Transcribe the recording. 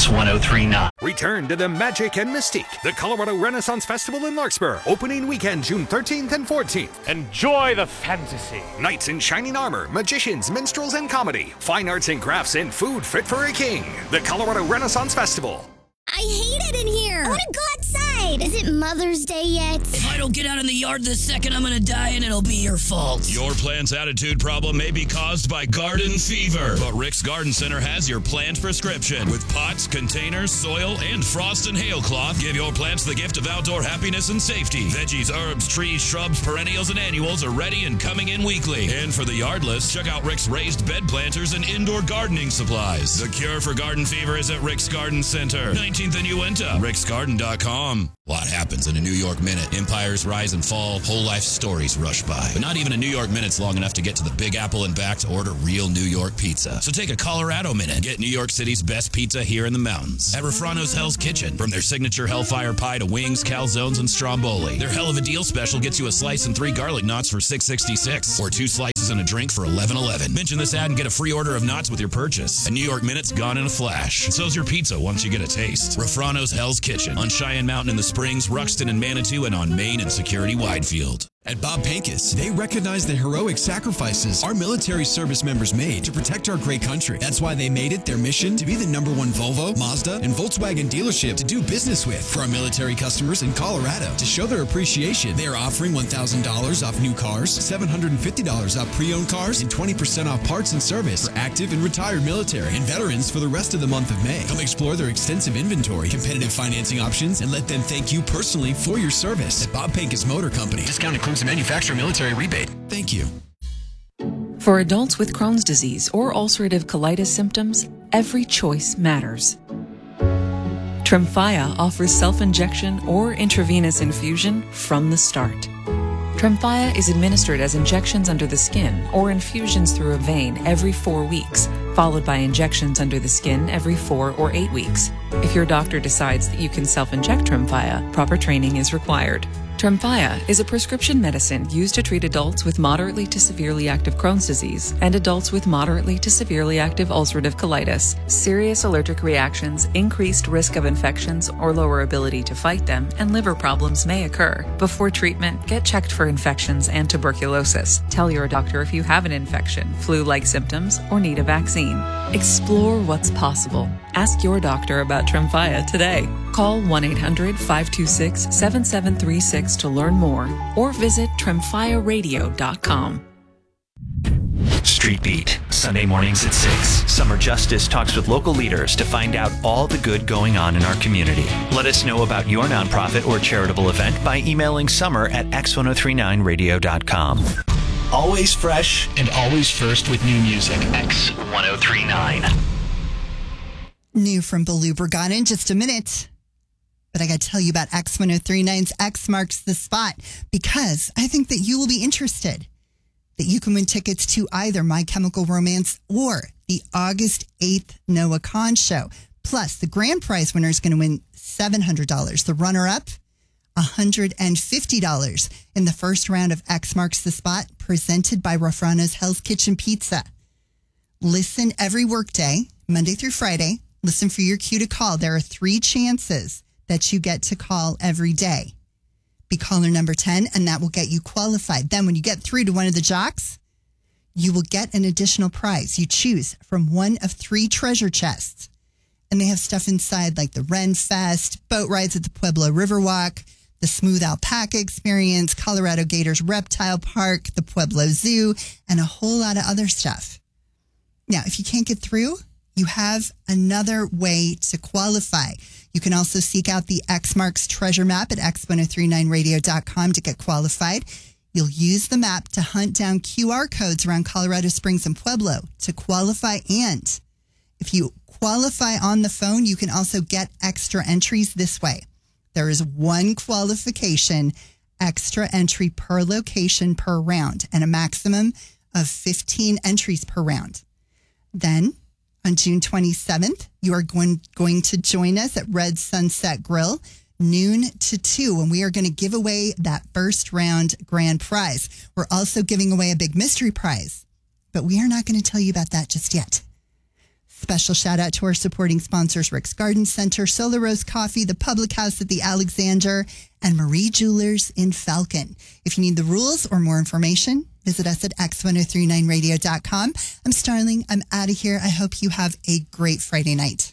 X1039. Return to the magic and mystique. The Colorado Renaissance Festival in Larkspur. Opening weekend, June 13th and 14th. Enjoy the fantasy. Knights in shining armor, magicians, minstrels, and comedy. Fine arts and crafts and food fit for a king. The Colorado Renaissance Festival. I hate it in here. I want to go outside. Is it Mother's Day yet? If I don't get out in the yard the second, I'm going to die, and it'll be your fault. Your plant's attitude problem may be caused by garden fever, but Rick's Garden Center has your plant prescription. With pots, containers, soil, and frost and hail cloth, give your plants the gift of outdoor happiness and safety. Veggies, herbs, trees, shrubs, perennials, and annuals are ready and coming in weekly. And for the yardless, check out Rick's raised bed planters and indoor gardening supplies. The cure for garden fever is at Rick's Garden Center, 19th and Uinta, ricksgarden.com. What happens in a New York minute? Empires rise and fall, whole life stories rush by. But not even a New York minute's long enough to get to the Big Apple and back to order real New York pizza. So take a Colorado minute. Get New York City's best pizza here in the mountains. At Refrano's Hell's Kitchen. From their signature Hellfire Pie to wings, calzones, and stromboli. Their hell of a deal special gets you a slice and 3 garlic knots for $6.66. Or 2 slices and a drink for $11.11. Mention this ad and get a free order of knots with your purchase. A New York minute's gone in a flash. So's your pizza once you get a taste. Refrano's Hell's Kitchen. On Cheyenne Mountain in the Springs, Ruxton and Manitou, and on Main and Security Widefield. At Bob Pincus, they recognize the heroic sacrifices our military service members made to protect our great country. That's why they made it their mission to be the #1 Volvo, Mazda, and Volkswagen dealership to do business with. For our military customers in Colorado, to show their appreciation, they are offering $1,000 off new cars, $750 off pre-owned cars, and 20% off parts and service for active and retired military and veterans for the rest of the month of May. Come explore their extensive inventory, competitive financing options, and let them thank you personally for your service. At Bob Pincus Motor Company, discount includes a manufacturer military rebate. Thank you. For adults with Crohn's disease or ulcerative colitis symptoms, every choice matters. Tremfya offers self-injection or intravenous infusion from the start. Tremfya is administered as injections under the skin or infusions through a vein every 4 weeks, followed by injections under the skin every 4 or 8 weeks. If your doctor decides that you can self-inject Tremfya, proper training is required. Tremfya is a prescription medicine used to treat adults with moderately to severely active Crohn's disease and adults with moderately to severely active ulcerative colitis. Serious allergic reactions, increased risk of infections or lower ability to fight them, and liver problems may occur. Before treatment, get checked for infections and tuberculosis. Tell your doctor if you have an infection, flu-like symptoms, or need a vaccine. Explore what's possible. Ask your doctor about Tremfya today. Call 1-800-526-7736 to learn more or visit tremfyaradio.com. Street Beat, Sunday mornings at 6. Summer Justice talks with local leaders to find out all the good going on in our community. Let us know about your nonprofit or charitable event by emailing summer@x1039radio.com. Always fresh and always first with new music. X1039. New from Baloo Burgana in just a minute. But I got to tell you about X1039's X Marks the Spot, because I think that you will be interested that you can win tickets to either My Chemical Romance or the August 8th Noah Kahn show. Plus, the grand prize winner is going to win $700. The runner-up, $150 in the first round of X Marks the Spot, presented by Refrano's Hell's Kitchen Pizza. Listen every workday, Monday through Friday. Listen for your cue to call. There are 3 chances that you get to call every day. Be caller number 10, and that will get you qualified. Then when you get through to one of the jocks, you will get an additional prize. You choose from one of 3 treasure chests. And they have stuff inside like the Ren Fest, boat rides at the Pueblo Riverwalk, the Smooth Alpaca Experience, Colorado Gators Reptile Park, the Pueblo Zoo, and a whole lot of other stuff. Now, if you can't get through, you have another way to qualify. You can also seek out the X Marks treasure map at x1039radio.com to get qualified. You'll use the map to hunt down QR codes around Colorado Springs and Pueblo to qualify. And if you qualify on the phone, you can also get extra entries this way. There is 1 qualification extra entry per location per round and a maximum of 15 entries per round. Then on June 27th, you are going to join us at Red Sunset Grill, noon to 2, and we are going to give away that first round grand prize. We're also giving away a big mystery prize, but we are not going to tell you about that just yet. Special shout out to our supporting sponsors, Rick's Garden Center, Solar Rose Coffee, the Public House at the Alexander, and Marie Jewelers in Falcon. If you need the rules or more information, visit us at x1039radio.com. I'm Starling. I'm out of here. I hope you have a great Friday night.